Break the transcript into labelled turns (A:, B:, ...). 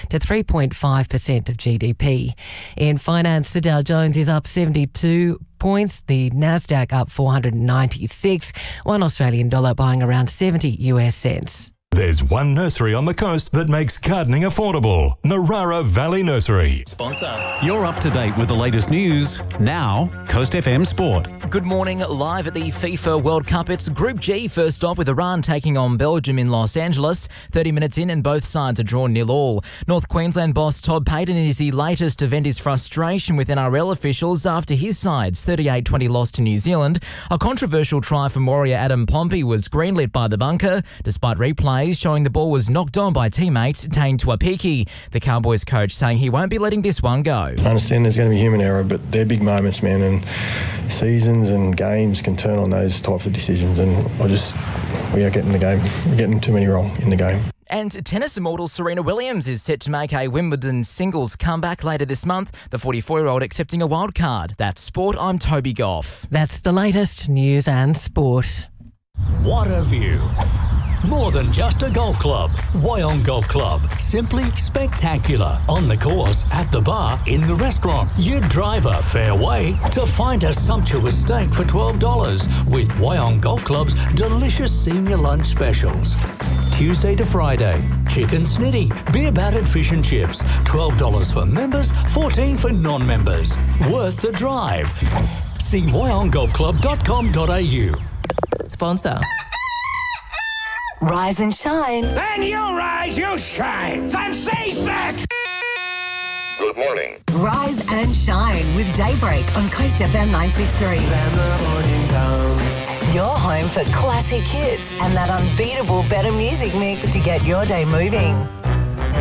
A: to 3.5% of GDP. In finance, the Dow Jones is up 72 points, the Nasdaq up 496, one Australian dollar buying around 70 US cents.
B: There's one nursery on the coast that makes gardening affordable. Narara Valley Nursery.
C: Sponsor.
D: You're up to date with the latest news. Now, Coast FM Sport.
C: Good morning. Live at the FIFA World Cup, it's Group G first off with Iran taking on Belgium in Los Angeles. 30 minutes in and both sides are drawn 0-0. North Queensland boss Todd Payton is the latest to vent his frustration with NRL officials after his side's 38-20 loss to New Zealand. A controversial try from Warrior Adam Pompey was greenlit by the bunker, despite replays showing the ball was knocked on by teammate Tane Tuapiki. The Cowboys coach saying he won't be letting this one go.
E: I understand there's going to be human error, but they're big moments, man, and seasons and games can turn on those types of decisions, and we are getting the game. We're getting too many wrong in the game.
C: And tennis immortal Serena Williams is set to make a Wimbledon singles comeback later this month, the 44-year-old accepting a wild card. That's Sport, I'm Toby Goff.
A: That's the latest news and sport.
F: What a view. More than just a golf club. Wyong Golf Club. Simply spectacular. On the course, at the bar, in the restaurant. You drive a fair way to find a sumptuous steak for $12 with Wyong Golf Club's delicious senior lunch specials. Tuesday to Friday. Chicken snitty, beer battered fish and chips. $12 for members, $14 for non-members. Worth the drive. See wyonggolfclub.com.au.
G: Sponsor. Rise and shine.
H: Then you rise, you shine. I'm seasick.
I: Good morning.
G: Rise and shine with Daybreak on Coast FM 963. Your home for classic hits and that unbeatable better music mix to get your day moving.